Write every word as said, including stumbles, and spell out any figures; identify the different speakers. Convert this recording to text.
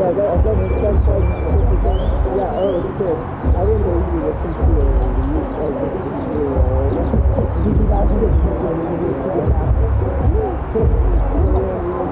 Speaker 1: Yeah, that, that, that's like, yeah, oh, shit. I didn't know you were computer. You like the computer. Did you not get to the computer?